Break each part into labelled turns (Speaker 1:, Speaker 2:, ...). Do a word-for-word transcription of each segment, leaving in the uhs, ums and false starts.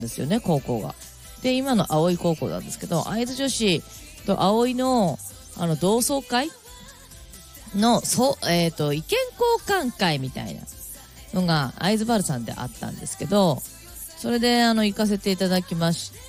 Speaker 1: ですよね、高校が。で、今の葵高校なんですけど、会津女子と葵の、あの、同窓会の、そう、えっと、意見交換会みたいなのが、会津バルさんであったんですけど、それで、あの、行かせていただきまして、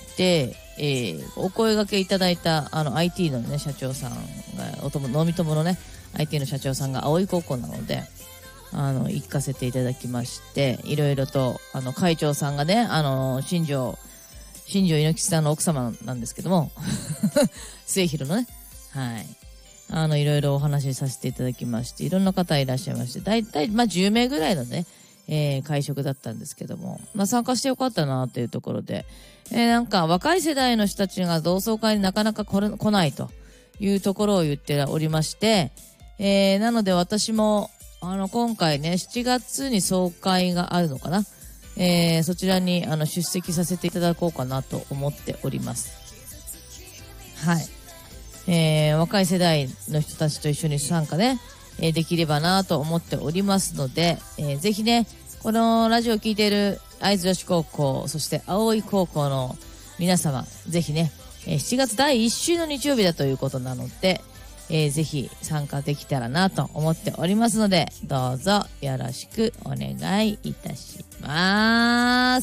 Speaker 1: えー、お声掛けいただいた、あの、アイティー のね、社長さんが、おとも、飲み友のね、アイティー の社長さんが葵高校なので、あの、行かせていただきまして、いろいろと、あの、会長さんがね、あの、新庄、新庄猪木さんの奥様なんですけども、末広のね、はい。あの、いろいろお話しさせていただきまして、いろんな方いらっしゃいまして、だいたい、まあ、じゅうめいぐらいのね、えー、会食だったんですけども、まあ、参加してよかったなというところで、えー、なんか若い世代の人たちが同窓会になかなか来れ来ないというところを言っておりまして、えー、なので私も、あの、今回ね、しちがつに総会があるのかな、えー、そちらにあの出席させていただこうかなと思っております。はい。えー、若い世代の人たちと一緒に参加ね、えー、できればなと思っておりますので、えー、ぜひね、このラジオを聞いている会津女子高校、そして葵高校の皆様、ぜひね、えー、しちがつだいいっ週の日曜日だということなので、えー、ぜひ参加できたらなと思っておりますので、どうぞよろしくお願いいたします。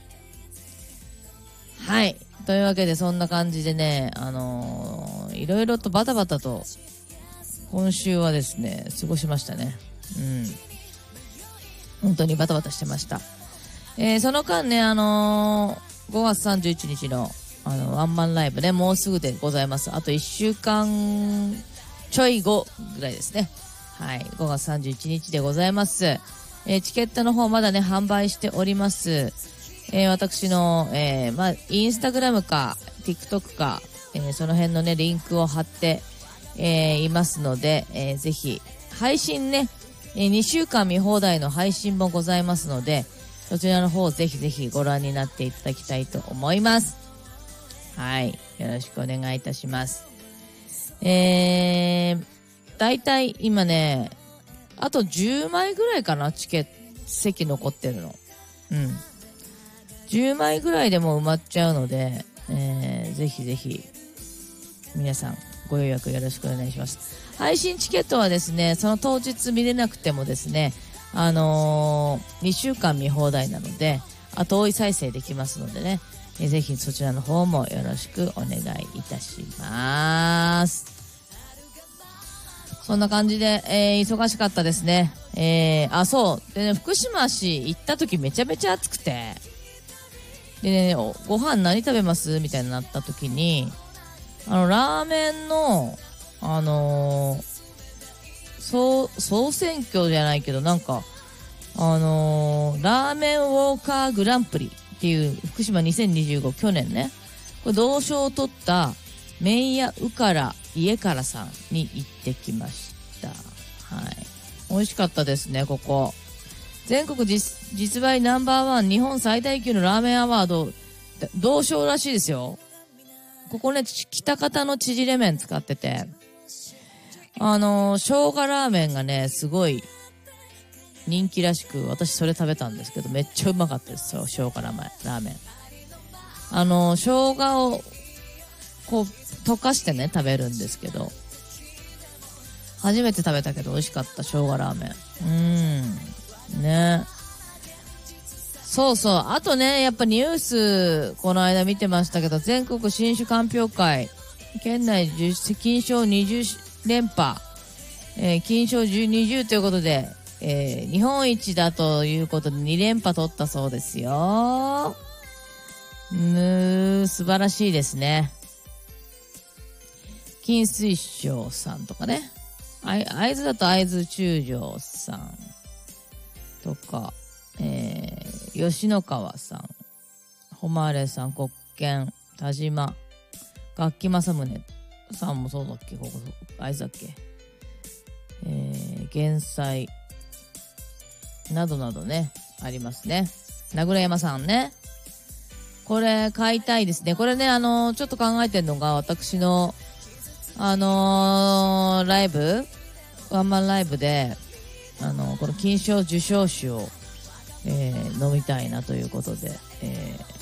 Speaker 1: はい。というわけで、そんな感じでね、あのー、いろいろとバタバタと、今週はですね、過ごしましたね。うん。本当にバタバタしてました。えー、その間ね、あのー、ごがつさんじゅういちにちの、あの、ワンマンライブね、もうすぐでございます。あといっしゅうかんちょい後ぐらいですね。はい。ごがつさんじゅういちにちでございます。えー、チケットの方まだね、販売しております。えー、私の、えー、まあ、インスタグラムか、TikTok か、えー、その辺のね、リンクを貼って、えー、いますので、えー、ぜひ、配信ね、えー、にしゅうかん見放題の配信もございますので、そちらの方ぜひぜひご覧になっていただきたいと思います。はい。よろしくお願いいたします。えー、だいたい今ね、あとじゅうまいぐらいかな、チケット、席残ってるの。うん。じゅうまいぐらいでも埋まっちゃうので、えー、ぜひぜひ、皆さんご予約よろしくお願いします。配信チケットはですね、その当日見れなくてもですね、あのー、にしゅうかん見放題なので、後追い再生できますのでね、えー、ぜひそちらの方もよろしくお願いいたします。そんな感じで、えー、忙しかったですね。えー、あ、そう。でね、福島市行った時めちゃめちゃ暑くて、でね、ご飯何食べますみたいになった時に、あの、ラーメンの、あのー、総、総選挙じゃないけど、なんか、あのー、ラーメンウォーカーグランプリっていう福島にせんにじゅうご去年ね、これ銅賞を取った麺屋うから家からさんに行ってきました。はい。美味しかったですね、ここ。全国 実, 実売ナンバーワン日本最大級のラーメンアワード銅賞らしいですよ。ここね、北方の縮れ麺使ってて、あのー、生姜ラーメンがね、すごい人気らしく、私それ食べたんですけど、めっちゃうまかったですよ、生姜ラーメン。ラーメン。あのー、生姜を、こう、溶かしてね、食べるんですけど、初めて食べたけど美味しかった、生姜ラーメン。うーん。ね。そうそう。あとね、やっぱニュース、この間見てましたけど、全国新酒鑑評会、県内金賞にじゅう連覇、えー、金賞じゅう、にじゅうということで、えー、日本一だということでに連覇取ったそうですよ。うーん、素晴らしいですね。金水晶さんとかね。会津だと会津中将さんとか、えー、吉野川さん、誉さん、国権、田島、楽器正宗さんもそうだっけ、ここ、会津だっけ、えー、減災、などなどね、ありますね。名倉山さんね。これ買いたいですね。これね、あのー、ちょっと考えてるのが、私の、あのー、ライブワンマンライブで、あのー、この金賞受賞酒を、えー、飲みたいなということで、えー